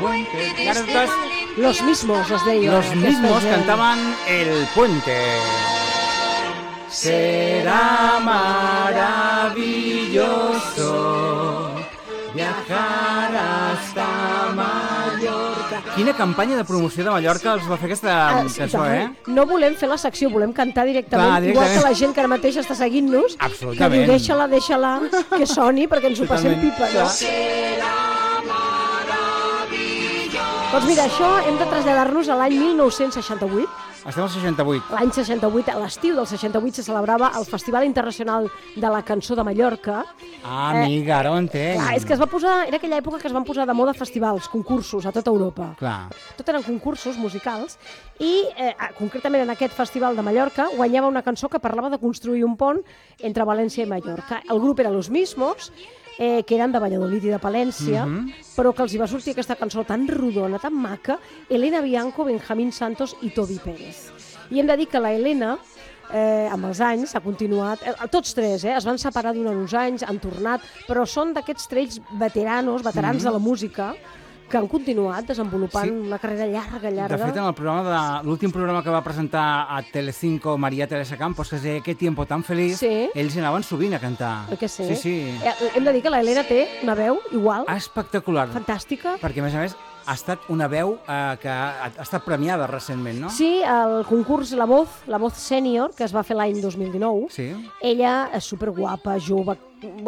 puente. I ara totes... Los mismos, es deia. Los mismos cantaven El puente. Será maravilloso viajar hasta Mallorca. Quina campanya de promoció de Mallorca els va fer aquesta cançó, eh? No volem fer la secció, volem cantar directament, igual que la gent que ara mateix està seguint-nos, que diu, deixa-la, que soni, perquè ens ho passem pipa, no? Doncs mira, això hem de traslladar-nos a l'any 1968. Estem al 68. L'any 68, a l'estiu del 68, se celebrava el Festival Internacional de la Cançó de Mallorca. Ah, amiga, ara ho entenc. Clar, és que es va posar, era aquella època que es van posar de moda festivals, concursos a tota Europa. Clar. Tot eren concursos musicals i concretament en aquest festival de Mallorca guanyava una cançó que parlava de construir un pont entre València i Mallorca. El grup era Los Mismos, que eren de Valladolid i de Palència, però que els hi va sortir aquesta cançó tan rodona, tan maca, Elena Bianco, Benjamín Santos i Toby Pérez. I hem de dir que la Elena, amb els anys, ha continuat... Tots tres, es van separar durant uns anys, han tornat, però són d'aquests tres veterans de la música, que han continuat desenvolupant una carrera llarga. De fet, en el programa l'últim programa que va presentar a Telecinco María Teresa Campos, que es deia Qué tiempo tan feliç, ells hi anaven sovint a cantar. Que sí. Sí. Hem de dir que la Elena té una veu igual. Espectacular. Fantàstica. Perquè, a més, ha estat una veu que ha estat premiada recentment, no? Sí, el concurs La Voz Sènior, que es va fer l'any 2019, ella és superguapa, jove,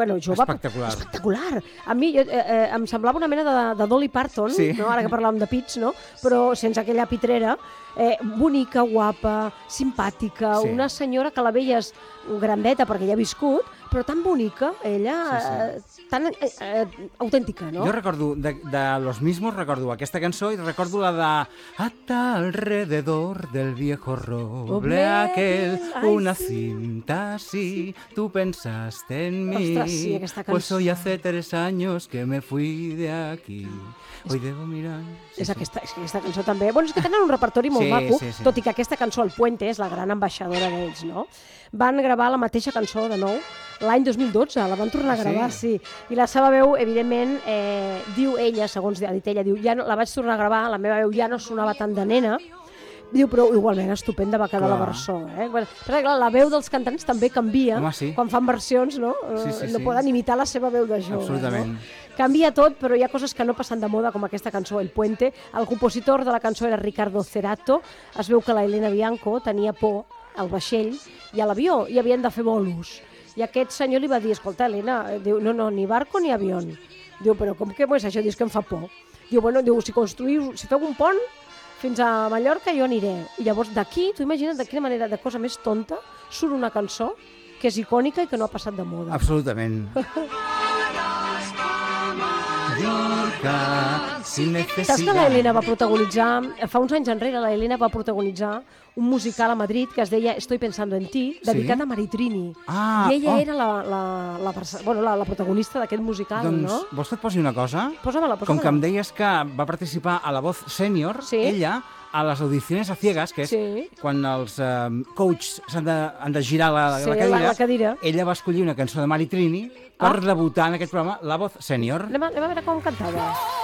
espectacular. A mi em semblava una mena de Dolly Parton, ara que parlàvem de pits, però sense aquella pitrera, bonica, guapa, simpàtica, una senyora que la veies grandeta perquè ja ha viscut, però tan bonica, ella, tan autèntica, no? Jo recordo, de Los Mismos, recordo aquesta cançó i recordo la de Hasta alrededor del viejo roble aquel, una cinta así, tú pensaste en mí. Ostres, sí, aquesta cançó. Pues hoy hace 3 años que me fui de aquí. Hoy debo mirar... Aquesta cançó també... Bueno, és que tenen un repertori molt maco, tot i que aquesta cançó, El Puente, és la gran ambaixadora d'ells, no? Van gravar la mateixa cançó de nou l'any 2012, la van tornar a gravar, sí. I la seva veu, evidentment, diu ella, segons ha dit ella, diu, ja la vaig tornar a gravar, la meva veu ja no sonava tant de nena, diu, però igualment estupenda va quedar la versió. Però clar, la veu dels cantants també canvia quan fan versions, no? No poden imitar la seva veu de jove. Absolutament. Canvia tot, però hi ha coses que no passen de moda, com aquesta cançó, El Puente. El compositor de la cançó era Ricardo Cerato. Es veu que la Elena Bianco tenia por al vaixell i a l'avió, i havien de fer bolos. I aquest senyor li va dir, escolta, Elena, diu, no, ni barco ni avió. Diu, però com que és això? Diu, que em fa por. Diu, bueno, si feu un pont fins a Mallorca, jo aniré. I llavors d'aquí, tu imagina't de quina manera, de cosa més tonta, surt una cançó que és icònica i que no ha passat de moda. Absolutament. Saps que l'Helena va protagonitzar, fa uns anys enrere, l'Helena va protagonitzar un musical a Madrid que es deia Estoy pensando en ti, dedicat a Maritrini. I ella era la protagonista d'aquest musical, no? Doncs vols que et posi una cosa? Posa-me-la. Com que em deies que va participar a La Voz Sènior, ella, a les audicions a ciegas, que és quan els coaches han de girar la cadira, ella va escollir una cançó de Maritrini per debutar en aquest programa La Voz Sènior. Anem a veure com cantava.